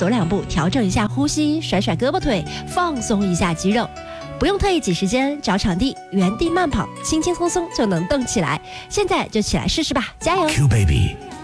走2步，调整一下呼吸，甩甩胳膊腿，放松一下肌肉。不用特意挤时间，找场地，原地慢跑，轻轻松松就能动起来。现在就起来试试吧，加油 ！Q Baby